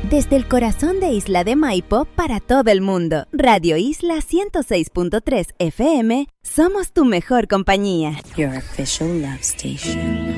Desde el corazón de Isla de Maipo para todo el mundo. Radio Isla 106.3 FM. Somos tu mejor compañía. Your official love station.